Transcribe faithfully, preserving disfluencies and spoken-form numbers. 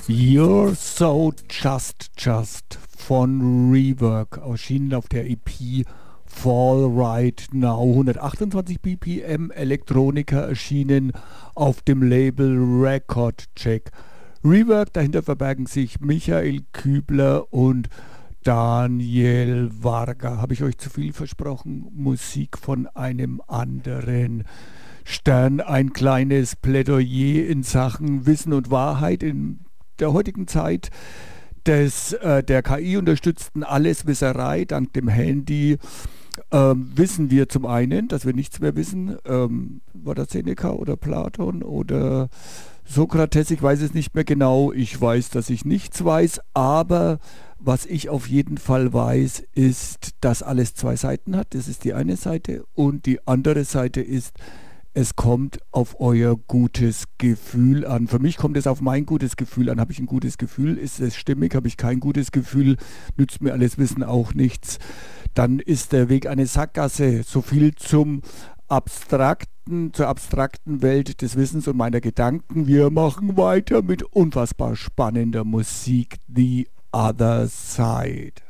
You're So Just Just von Rework, erschienen auf der E P Fall Right Now. hundertachtundzwanzig B P M Elektronika, erschienen auf dem Label Record Check. Rework, dahinter verbergen sich Michael Kübler und Daniel Varga. Habe ich euch zu viel versprochen? Musik von einem anderen Stern. Ein kleines Plädoyer in Sachen Wissen und Wahrheit in der heutigen Zeit des, äh, der K I-unterstützten Alleswisserei dank dem Handy. Ähm, wissen wir zum einen, dass wir nichts mehr wissen. Ähm, war das Seneca oder Platon oder Sokrates? Ich weiß es nicht mehr genau. Ich weiß, dass ich nichts weiß. Aber was ich auf jeden Fall weiß, ist, dass alles zwei Seiten hat. Das ist die eine Seite. Und die andere Seite ist, es kommt auf euer gutes Gefühl an. Für mich kommt es auf mein gutes Gefühl an. Habe ich ein gutes Gefühl? Ist es stimmig? Habe ich kein gutes Gefühl? Nützt mir alles Wissen auch nichts. Dann ist der Weg eine Sackgasse. So viel zum abstrakten, zur abstrakten Welt des Wissens und meiner Gedanken. Wir machen weiter mit unfassbar spannender Musik. The Other Side.